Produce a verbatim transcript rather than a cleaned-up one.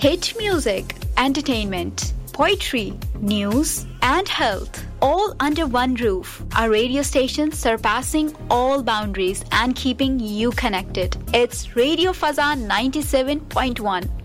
Hit music, entertainment, poetry, news, and health, all under one roof. A radio station surpassing all boundaries and keeping you connected. It's Radio Fazan ninety-seven point one.